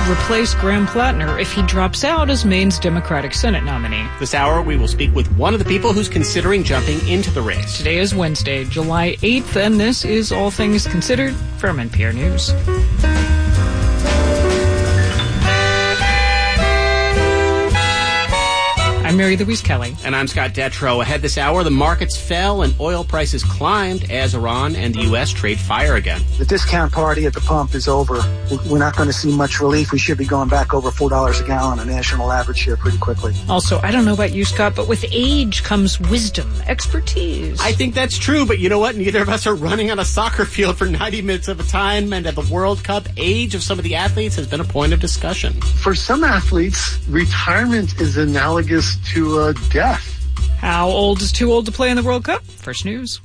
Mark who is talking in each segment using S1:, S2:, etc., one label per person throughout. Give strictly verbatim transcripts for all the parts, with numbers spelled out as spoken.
S1: replace Graham Plattner if he drops out as Maine's Democratic Senate nominee.
S2: This hour, we will speak with one of the people who's considering jumping into the race.
S1: Today is Wednesday, July eighth, and this is All Things Considered from N P R News. I'm Mary Louise Kelly.
S2: And I'm Scott Detrow. Ahead this hour, the markets fell and oil prices climbed as Iran and the U S trade fire again.
S3: The discount party at the pump is over. We're not going to see much relief. We should be going back over four dollars a gallon, a national average here, pretty quickly.
S1: Also, I don't know about you, Scott, but with age comes wisdom, expertise.
S2: I think that's true, but you know what? Neither of us are running on a soccer field for ninety minutes at a time, and at the World Cup, age of some of the athletes has been a point of discussion.
S4: For some athletes, retirement is analogous to uh, death.
S1: How old is too old to play in the World Cup? First News.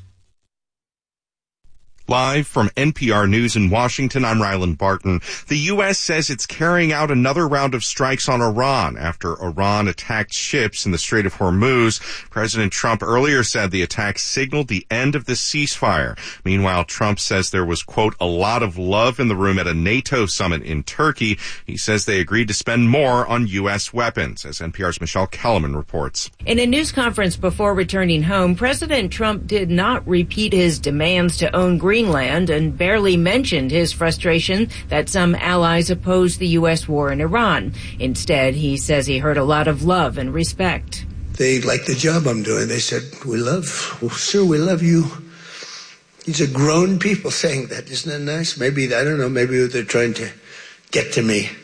S5: Live from N P R News in Washington, I'm Ryland Barton. The U S says it's carrying out another round of strikes on Iran after Iran attacked ships in the Strait of Hormuz. President Trump earlier said the attack signaled the end of the ceasefire. Meanwhile, Trump says there was, quote, a lot of love in the room at a NATO summit in Turkey. He says they agreed to spend more on U S weapons, as N P R's Michelle Kellerman reports.
S6: In a news conference before returning home, President Trump did not repeat his demands to own Greenland and barely mentioned his frustration that some allies oppose the U S war in Iran. Instead, he says he heard a lot of love and respect.
S7: They like the job I'm doing. They said, we love, well, sir, we love you. These are grown people saying that. Isn't that nice? Maybe, I don't know, maybe they're trying to get to me.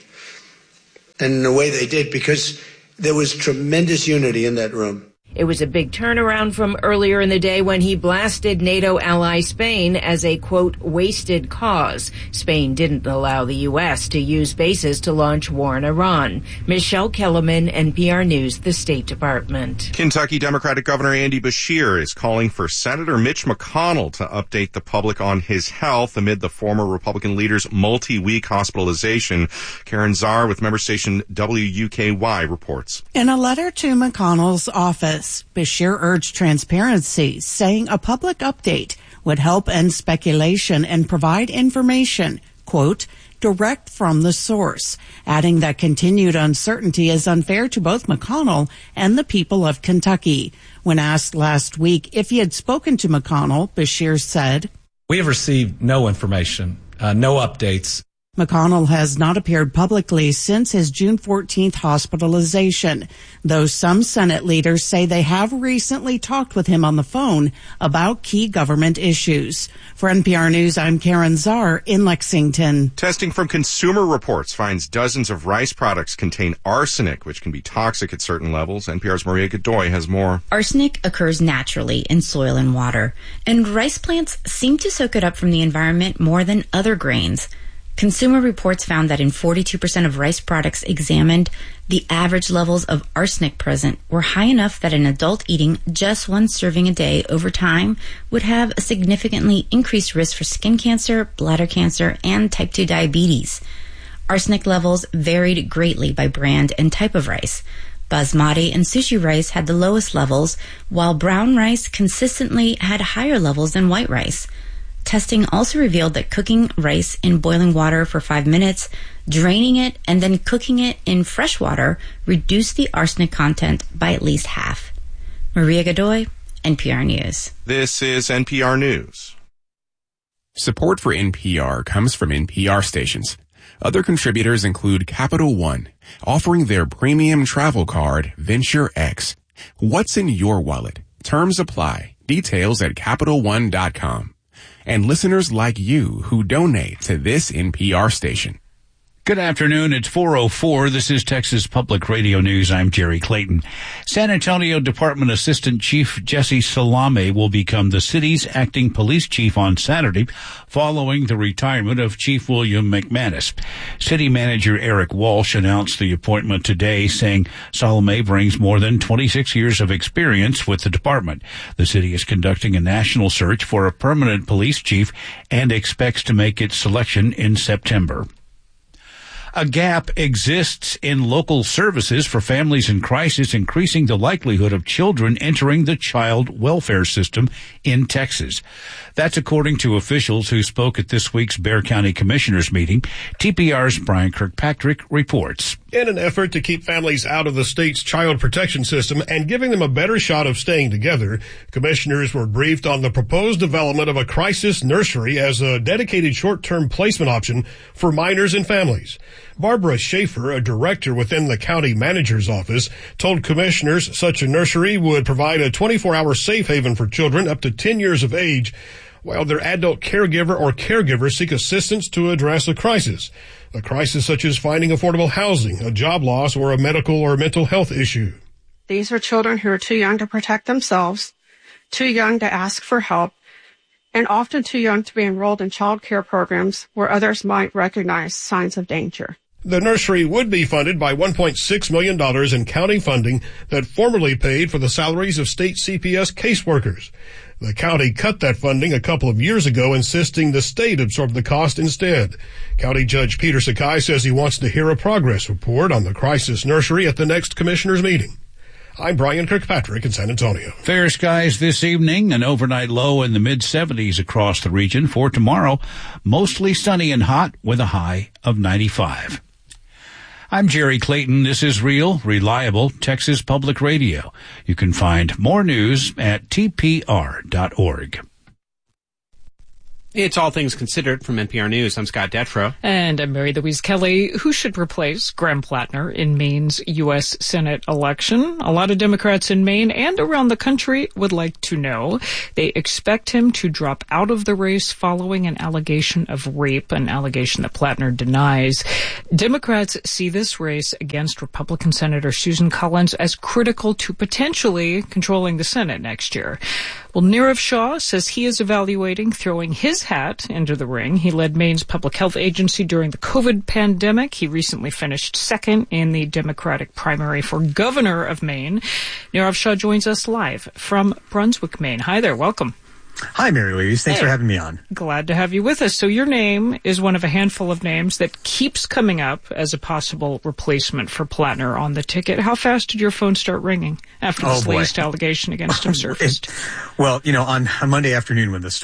S7: And in a way they did, because there was tremendous unity in that room.
S6: It was a big turnaround from earlier in the day when he blasted NATO ally Spain as a, quote, wasted cause. Spain didn't allow the U S to use bases to launch war in Iran. Michelle Kellerman, N P R News, the State Department.
S5: Kentucky Democratic Governor Andy Beshear is calling for Senator Mitch McConnell to update the public on his health amid the former Republican leader's multi-week hospitalization. Karen Czar with member station W U K Y reports.
S8: In a letter to McConnell's office, Beshear urged transparency, saying a public update would help end speculation and provide information, quote, direct from the source, adding that continued uncertainty is unfair to both McConnell and the people of Kentucky. When asked last week if he had spoken to McConnell, Beshear said,
S9: we have received no information, uh, no updates.
S8: McConnell has not appeared publicly since his June fourteenth hospitalization, though some Senate leaders say they have recently talked with him on the phone about key government issues. For N P R News, I'm Karen Czar in Lexington.
S5: Testing from Consumer Reports finds dozens of rice products contain arsenic, which can be toxic at certain levels. N P R's Maria Godoy has more.
S10: Arsenic occurs naturally in soil and water, and rice plants seem to soak it up from the environment more than other grains. Consumer Reports found that in forty-two percent of rice products examined, the average levels of arsenic present were high enough that an adult eating just one serving a day over time would have a significantly increased risk for skin cancer, bladder cancer, and type two diabetes. Arsenic levels varied greatly by brand and type of rice. Basmati and sushi rice had the lowest levels, while brown rice consistently had higher levels than white rice. Testing also revealed that cooking rice in boiling water for five minutes, draining it, and then cooking it in fresh water reduced the arsenic content by at least half. Maria Godoy, N P R News.
S5: This is N P R News.
S11: Support for N P R comes from N P R stations. Other contributors include Capital One, offering their premium travel card, Venture X. What's in your wallet? Terms apply. Details at Capital One dot com. And listeners like you who donate to this N P R station.
S12: Good afternoon. It's four oh four. This is Texas Public Radio News. I'm Jerry Clayton. San Antonio Department Assistant Chief Jesse Salame will become the city's acting police chief on Saturday, following the retirement of Chief William McManus. City Manager Eric Walsh announced the appointment today, saying Salame brings more than twenty-six years of experience with the department. The city is conducting a national search for a permanent police chief and expects to make its selection in September. A gap exists in local services for families in crisis, increasing the likelihood of children entering the child welfare system in Texas. That's according to officials who spoke at this week's Bexar County Commissioners meeting. T P R's Brian Kirkpatrick reports.
S13: In an effort to keep families out of the state's child protection system and giving them a better shot of staying together, commissioners were briefed on the proposed development of a crisis nursery as a dedicated short-term placement option for minors and families. Barbara Schaefer, a director within the county manager's office, told commissioners such a nursery would provide a twenty-four hour safe haven for children up to ten years of age, while their adult caregiver or caregivers seek assistance to address a crisis. A crisis such as finding affordable housing, a job loss, or a medical or mental health issue.
S14: These are children who are too young to protect themselves, too young to ask for help, and often too young to be enrolled in child care programs where others might recognize signs of danger.
S13: The nursery would be funded by one point six million dollars in county funding that formerly paid for the salaries of state C P S caseworkers. The county cut that funding a couple of years ago, insisting the state absorb the cost instead. County Judge Peter Sakai says he wants to hear a progress report on the crisis nursery at the next commissioners' meeting. I'm Brian Kirkpatrick in San Antonio.
S12: Fair skies this evening, an overnight low in the mid seventies across the region. For tomorrow, mostly sunny and hot with a high of ninety-five. I'm Jerry Clayton. This is Real, Reliable Texas Public Radio. You can find more news at T P R dot org.
S2: It's All Things Considered from N P R News. I'm Scott Detrow.
S1: And I'm Mary Louise Kelly. Who should replace Graham Plattner in Maine's U S Senate election? A lot of Democrats in Maine and around the country would like to know. They expect him to drop out of the race following an allegation of rape, an allegation that Plattner denies. Democrats see this race against Republican Senator Susan Collins as critical to potentially controlling the Senate next year. Well, Nirav Shah says he is evaluating throwing his hat into the ring. He led Maine's public health agency during the COVID pandemic. He recently finished second in the Democratic primary for governor of Maine. Nirav Shah joins us live from Brunswick, Maine. Hi there. Welcome.
S15: Hi, Mary Louise. Thanks
S1: hey.
S15: for having me on.
S1: Glad to have you with us. So your name is one of a handful of names that keeps coming up as a possible replacement for Plattner on the ticket. How fast did your phone start ringing after this oh, latest allegation against him surfaced?
S15: It, well, you know, on, on Monday afternoon when this